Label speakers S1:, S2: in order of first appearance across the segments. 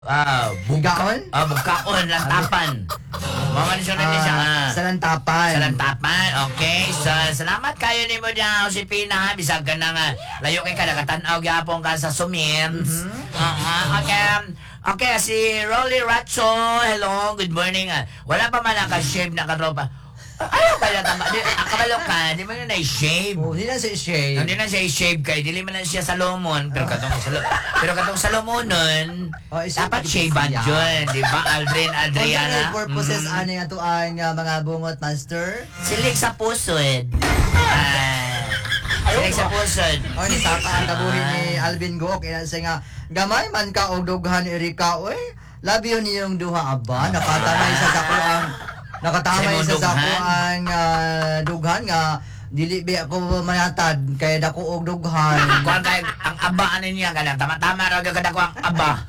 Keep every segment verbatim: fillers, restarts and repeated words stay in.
S1: Ah,
S2: Bugaon?
S1: Ah, bugaon, lantapan. Mga nisyo na niya. Ah.
S2: Sa lantapan.
S1: Sa lantapan, okay. So, salamat kayo ni mo dyan, Josepina, ha. Bisag ka na nga. Layo kay ka, nakatanaw gyapon ka sa Sumins.
S2: Mm-hmm.
S1: Uh-huh. Okay. Okay, si Rolly Ratso. Hello, good morning. Ah. Wala pa man naka-shave na katropa. Ayaw ka na tama. Di, akabalo ka, di mo na na-shave.
S2: Oh, hindi na siya shave.
S1: Hindi na siya i-shave kay, dili man na siya Salomon. Pero katong Salo, pero katong Salomonon,
S2: Oh, i-shave
S1: dapat
S2: pa
S1: shave
S2: siya.
S1: yun, di ba? Aldrin, Adriana.
S2: Kung purposes,
S1: Mm.
S2: ano yung ito ang uh, mga bungot, master?
S1: Silig sa pusod. Ah, silig sa pusod.
S2: O, ni Saka ang kabuhin ni Alvin Gook. Ina siya nga, gamay man ka o dughan Erika, oy. Labi yun niyong duha, aba. Nakatamay sa sako ang, nakatamay
S1: Sino
S2: sa sako
S1: dughan?
S2: ang uh, dughan nga, dili bi ako manatad, kaya dako og dughan.
S1: Kuan kay ang aba ano niya kanang tama-tama ra gyud kada ko ang aba.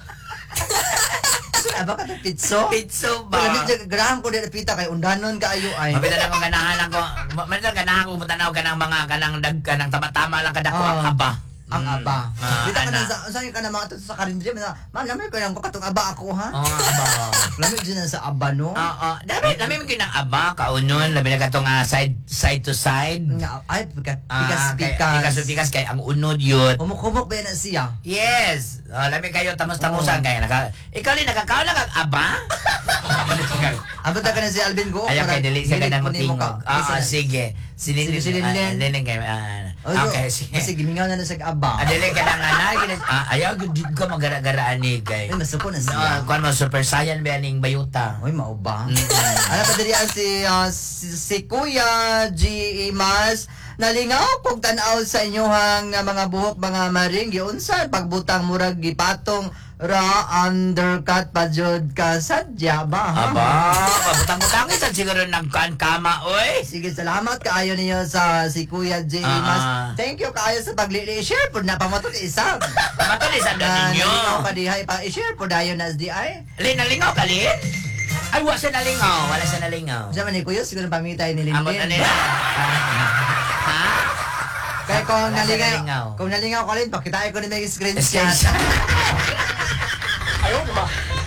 S2: Aba ka to pitso?
S1: Pizzo
S2: Wala
S1: ba?
S2: medyo ganahan ko din pita kay undanon kaayo ay.
S1: Mabita na ko ganahan ako. Mabita ganahan ko mutanaw kanang mga kanang dag kanang tama-tama lang kada ko ang
S2: Ah.
S1: aba.
S2: Ang
S1: Mm.
S2: aba.
S1: Ah,
S2: Dita ka
S1: ana.
S2: na sa saan ka na mga to sa karindri man. Man, lamay ko yung katong aba ako ha.
S1: Oh, aba.
S2: Lamay din na sa aba no.
S1: Oo, dami dami mo kinang aba kaunon labi na katong ah, side side to side.
S2: Nga, ay pika
S1: Ah,
S2: pikas
S1: kay-
S2: pikas.
S1: pikas pikas kay ang unod yun.
S2: Kumukubok ba na siya?
S1: Yes. Oh, labi kayo tamos-tamusan
S2: Oo.
S1: kay naka. Ikaw ni nakakaon na kag aba?
S2: Abot ka na si Alvin Go.
S1: Ayaw kay dili siya ganang
S2: mo
S1: matingog. Ah, ah, sige.
S2: Sige,
S1: Sinilin
S2: sige, Lin.
S1: Linin kay ah,
S2: Oh,
S1: okay, sige.
S2: Kasi gimingaw na na sa aba.
S1: Ah, dili ka nang anay gina- ah, ayaw gud di ka magara-garaan ni kay.
S2: Ay, masuko na
S1: Ah,
S2: siya.
S1: kuan mo super saiyan ba ning bayuta.
S2: Oy, mao ba?
S1: Mm.
S2: Ano pa diri ang si, ah, si, si Kuya G. Imas nalingaw kog tan-aw sa inyohang nga mga buhok mga maring giunsa pagbutang murag gipatong ra undercut pa jud ka sadya ba ha?
S1: Aba, pabutang-butang sa siguro nagkan kama oy.
S2: Sige, salamat kaayo ninyo sa si Kuya J.
S1: Ah,
S2: Imas.
S1: ah.
S2: Thank you kaayo sa paglili. I-share po na pamatod isang.
S1: Matuli sa
S2: Na
S1: ninyo.
S2: nalingaw pa dihay pa. I-share po dayon na S D I.
S1: Lin nalingaw ka lin? Ay, wala siya nalingaw. Wala siya nalingaw.
S2: Diyan man ni Kuya, siguro pamitay ni
S1: Amot na
S2: Linlin.
S1: nila. Ha?
S2: Kaya kung
S1: Wala siya
S2: nalingaw,
S1: nalingaw.
S2: kung nalingaw ka rin, pakitain ko na may screenshot.
S1: Screenshot. Ayaw ba?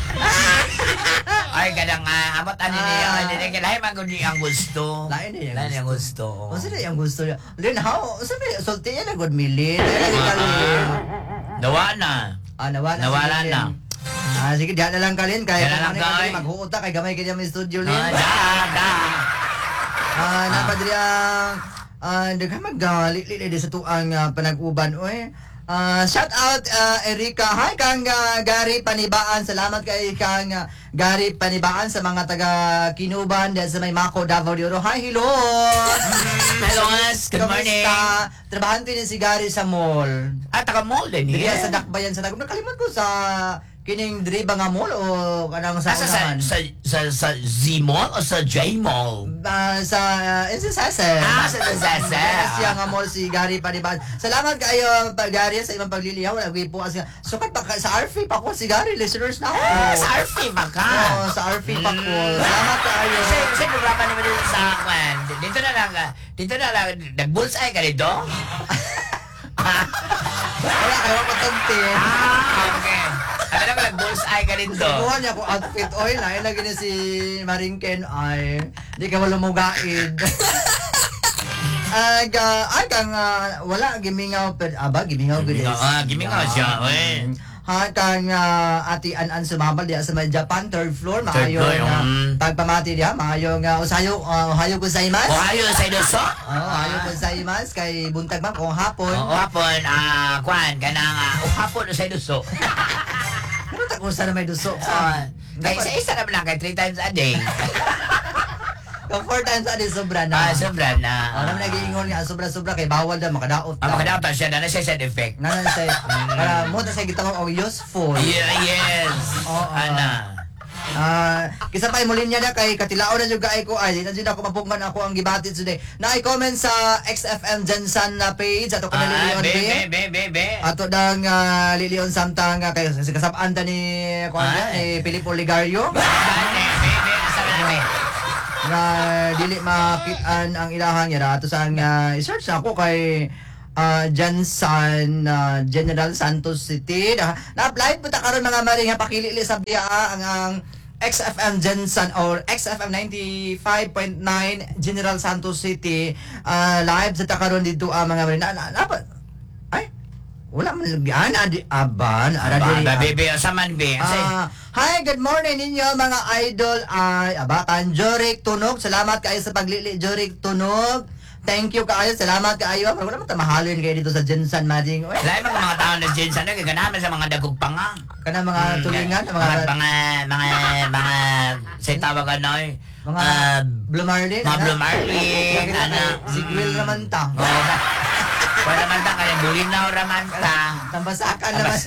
S1: Ay, kadang uh, amot ani niya.
S2: Ah.
S1: Hindi niya lahi man kundi ang gusto.
S2: Lain na yung
S1: Lain ang
S2: gusto.
S1: gusto.
S2: Kung sila yung gusto niya. Lin, how? Sabi, sulti yan na good milin. Lagi ka Lin.
S1: Nawa na.
S2: Ah, nawala,
S1: Nawala
S2: si Lin.
S1: na.
S2: Ah, sige, diyan na lang ka Lin. Kaya
S1: Diyan na lang
S2: kung ano
S1: ka,
S2: yung
S1: eh.
S2: maghuot ka, kay gamay kanya may studio Lin.
S1: Ah, da, da.
S2: Ah, napadri ang ah, daghan maggali di sa tuang ah, panag-uban oy. Ah, shout out ah, Erika. Hi kang ah, Gary Panibaan. Salamat kay kang ah, Gary Panibaan sa mga taga Kinuban diyan sa may Mako Davao de Oro. Hi, hello.
S1: Hello, guys. Good morning.
S2: Kamusta? Trabahan din si Gary sa mall.
S1: Ah, taga-mall din
S2: Dili
S1: yan.
S2: sa Dakbayan sa Tagum. Nakalimot ko sa kining diri ba nga mall o kanang sa
S1: Ah, sa, sa,
S2: unahan?
S1: sa, sa, sa Z-Mall o sa J-Mall?
S2: Ah, sa uh, S S S.
S1: Ah, sa S S S.
S2: Siya nga mall si Gary Panibad. Salamat kayo pa Gary sa imong paglilihaw. Nagwi po kasi sukat pa ka- sa R F pa ko si Gary listeners na ako.
S1: Ah, sa R F ba ka?
S2: Oo, sa R F pa ko.
S1: Mm.
S2: Salamat kayo.
S1: Kasi, kasi programa naman dito sa kwan. Dito na lang, ah, dito na lang, nag-bullseye ka dito?
S2: Wala kayo patuntin.
S1: Ah, okay. Ano naman, nag-bullseye ka dito?
S2: Kuha niya ko outfit oil na ilagay niya si Maringken ay di ka wala mugaid. Ag ay kang ah, wala gimingaw per aba gimingaw gud.
S1: Gimingaw, ah, gimingaw siya, oy.
S2: Ha kang uh, ati an-an sumabal diya sa may Japan third floor
S1: Third
S2: maayo
S1: floor,
S2: nga
S1: mm.
S2: pagpamati diya maayo nga usayo uh, uhayo gozaimasu.
S1: Ohio sa idoso?
S2: Oh, uhayo gozaimasu kay buntag man kung hapon.
S1: Oo, hapon, ah, kwan, kanang, ah, oh, hapon sa idoso.
S2: Ano ta kung saan may duso?
S1: Ah, kaya isa-isa naman lang, kay three times a day.
S2: Kung four times adi sobra na.
S1: Ah, sobra na.
S2: Ah, naman nag-iingon nga sobra-sobra kay bawal daw makadaot.
S1: Ah, makadaot siya na na siya side effect.
S2: Nanan say para mo ta say gitawag og useful.
S1: Yeah, yes.
S2: Oo.
S1: Ana.
S2: Ah, kisa pa mo linya na kay katilaon na jud kay ko ay na jud ako mapugman ako ang gibatid today. Na i-comment sa X F M Jensen na page ato
S1: Ah,
S2: kanang
S1: be,
S2: Lilion
S1: be, be, be, be.
S2: ato dang uh, Lilion samtang uh, kay sa kasab-an ta ni kuan
S1: Ay.
S2: ni Filipo Ligario
S1: Bane, be, be, asa na be.
S2: na dili makit-an ang ilahang yara ato sa uh, i-search na ako kay uh, Jansan uh, General Santos City. Na, na-apply po ta karon mga maring nga pakilili sa biya ang ang X F M Jansan or X F M ninety-five point nine General Santos City uh, live sa ta karon dito ang mga maring na, na, na, ay wala man lagyan adi aban ara
S1: Aba,
S2: diri.
S1: ba, bebe, sa man, be. Kasi,
S2: Ah, hi, good morning ninyo mga idol. Ay, abakan Jorik Tunog. Salamat kayo sa paglili Jorik Tunog. Thank you kaayo. Salamat kaayo. Wala man ta mahalin kayo dito sa Jensan Mading. Oy,
S1: lahat mga mga tao na dyan sana, gaganaman sa mga dagog panga.
S2: kana mga tulingan,
S1: mga,
S2: mga
S1: mga, mga, mga, sa tawag ano, eh,
S2: mga
S1: ah,
S2: Blue Marlin.
S1: mga Blue Marlin, ano.
S2: Si Gwil naman ta.
S1: Oo, wala naman ta, kaya bulinaw naman ta.
S2: Tambasakan naman.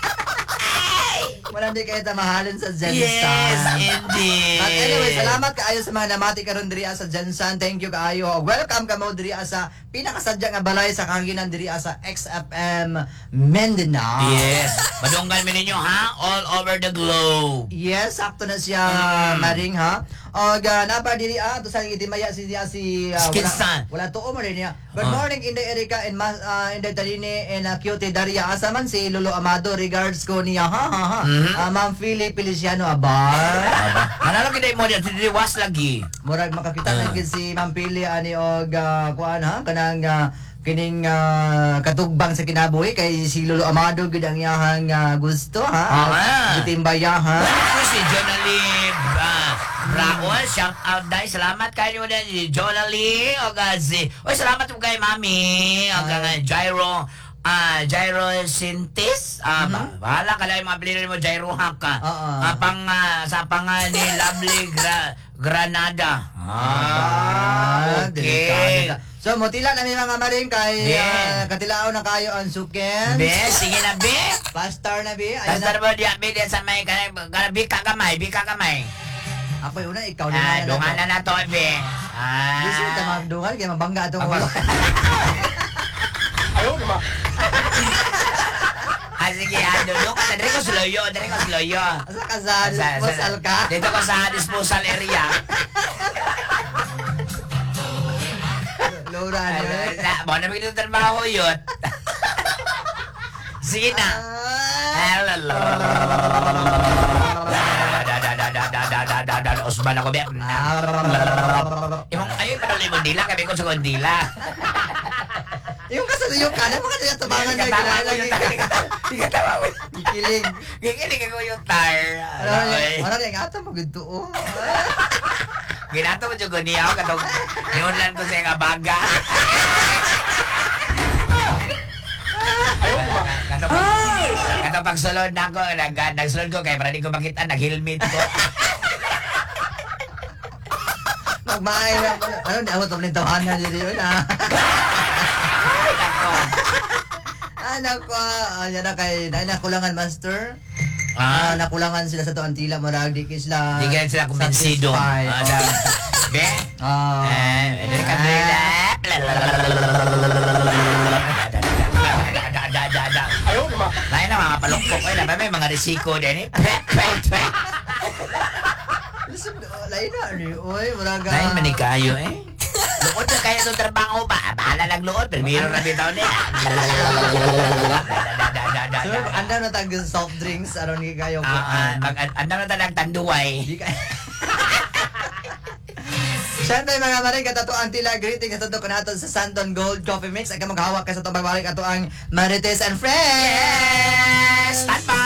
S2: Wala di kayo tamahalin sa Jensan.
S1: Yes, indeed.
S2: But anyway, salamat kaayo sa mga namati karon diri sa Jensan. Thank you kaayo. Welcome ka mo diri sa pinakasadya nga balay sa kanginan diri sa X F M Mindanao.
S1: Yes. Madunggan mo ninyo, ha? All over the globe.
S2: Yes, sakto na siya
S1: Mm.
S2: maring ha. O ga napa diri ah to sa itimaya si dia si ah,
S1: Skinsan.
S2: wala, wala tuo mo rin niya. Good
S1: Ah.
S2: morning Inday Erika and mas uh, Inday Taline and uh, Cute Daria. Asa man si Lolo Amado, regards ko niya ha ha ha.
S1: Mhm.
S2: Ah, Ma'am Philip Feliciano Abar.
S1: Manalo kita mo diyan, tiniwas lagi.
S2: Murag makakita
S1: Ah.
S2: na gid si Ma'am Pili ani og uh, kuan ha kanang ah, kining ah, katugbang sa kinabuhi kay si Lolo Amado gid ang iyahang ah, gusto ha.
S1: Ah, ah.
S2: Gitimbaya ha.
S1: Ito si Jonalie uh, Raul, shout out dahil. Salamat kayo din si Jonalie. O uh, si, oy, salamat po kay Mami. O uh, Gyro, ah Gyro Sintis. Ah,
S2: Mhm.
S1: ba- bahala ka lang yung mga bilhin mo, Gyro Hack. ka.
S2: Oo.
S1: Ah, pang, ah, sa pang ah, ni Lovely Gra- Granada.
S2: Ah,
S1: okay.
S2: delikado ta. So, mutila na may mga maring kay
S1: Yeah.
S2: ah, katilao na kayo ang suken.
S1: Be, sige na, be.
S2: Pastor na bi. Ayun
S1: Basta
S2: na.
S1: mo diya, be, diyan sa may, kana- kana- bika kamay, bika kamay.
S2: Ako yung una, ikaw
S1: Ah,
S2: na
S1: dungan na na to, be. Ah.
S2: Gusto ta magdungan kay mabangga atong
S1: Aba.
S2: ulo.
S1: Ah, sige, ah, doon ka na. Dari ko sloyo, dari ko sloyo.
S2: Asa ka sa
S1: Sa- sa-
S2: disposal ka?
S1: Dito ko sa disposal area.
S2: Lura niya.
S1: Mo na magiging trabaho yun. Sige na. Usman ako, Bek. Imong, ayun, patuloy mo dila. Kami ko sa kondila.
S2: Yung kasaluyo ka na mga tinatabangan na
S1: Katawa ko
S2: lagi.
S1: yung tar. Katawa ko.
S2: Ikiling.
S1: Gigilig ako yung tar.
S2: Ano niya? Ano niya? Ato mo gito oh.
S1: Ginato mo juga niya ako katong niunlan ko sa nga baga. Kato kato pag sulod na ako, nag nagsulod ko kay para di ko makita nag-helmet ko.
S2: Magmaay na. Ano di ako tumling tawanan dito yun ah.
S1: Ako.
S2: Anak ko, ah, yan na kay na nakulangan master.
S1: Ah,
S2: Ah, nakulangan sila sa tuan tila marag di sila.
S1: di ka sila kumensido.
S2: satisfied.
S1: Ah, da. Be?
S2: Ah.
S1: Eh, dili ka nila.
S3: Ayaw, di ba?
S1: Lain na mga palukpok ay na may mga risiko din eh. Pe, pe, pe.
S2: Listen, oh, lain na ni oy, muraga.
S1: Lain man ni kayo eh. Luod na kaya itong trabaho ba? Bahala lang luod. Pero mayroon na bitaw niya.
S2: So, anda na tag soft drinks aron ni kayo ko.
S1: Ah, mag andam na talang tanduay.
S2: Di ka. Siyempre mga maring katato ang tila greeting sa ko natin sa Santon Gold Coffee Mix. Ay ka maghawak ka sa itong pagbalik ato ang Marites and Friends.
S1: Yes! Stand by!